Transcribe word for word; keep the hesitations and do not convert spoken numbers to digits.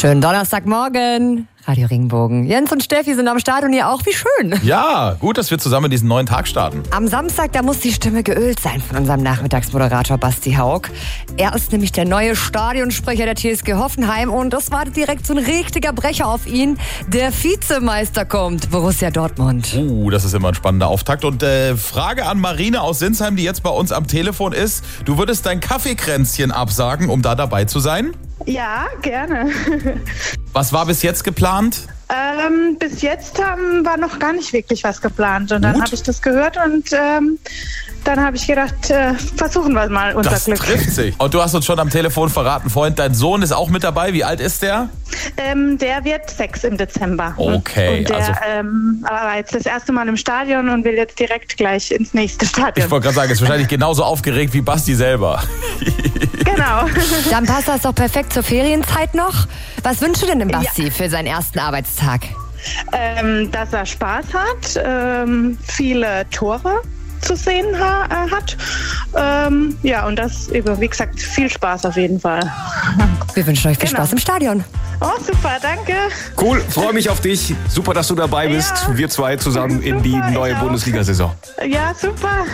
Schönen Donnerstagmorgen. Radio Regenbogen. Jens und Steffi sind am Start und ihr auch. Wie schön. Ja, gut, dass wir zusammen diesen neuen Tag starten. Am Samstag, da muss die Stimme geölt sein von unserem Nachmittagsmoderator Basti Haug. Er ist nämlich der neue Stadionsprecher der T S G Hoffenheim und das war direkt so ein richtiger Brecher auf ihn. Der Vizemeister kommt, Borussia Dortmund. Uh, das ist immer ein spannender Auftakt. Und äh, Frage an Marine aus Sinsheim, die jetzt bei uns am Telefon ist. Du würdest dein Kaffeekränzchen absagen, um da dabei zu sein? Ja, gerne. Was war bis jetzt geplant? Ähm, bis jetzt ähm, war noch gar nicht wirklich was geplant. Und dann habe ich das gehört und ähm, dann habe ich gedacht, äh, versuchen wir mal unser das Glück. Das trifft sich. Und du hast uns schon am Telefon verraten, Freund, dein Sohn ist auch mit dabei. Wie alt ist der? Ähm, der wird sechs im Dezember. Okay. Und der also ähm, war jetzt das erste Mal im Stadion und will jetzt direkt gleich ins nächste Stadion. Ich wollte gerade sagen, ist wahrscheinlich genauso aufgeregt wie Basti selber. Genau. Dann passt das doch perfekt zur Ferienzeit noch. Was wünschst du denn dem Basti ja. für seinen ersten Arbeitstag? Ähm, dass er Spaß hat, ähm, viele Tore zu sehen ha- äh, hat. Ähm, ja, und das eben, wie gesagt, viel Spaß auf jeden Fall. Wir wünschen euch viel genau. Spaß im Stadion. Oh, super, danke. Cool, freue mich auf dich. Super, dass du dabei bist. Ja, wir zwei zusammen in die super, neue Bundesliga-Saison. Ja, super.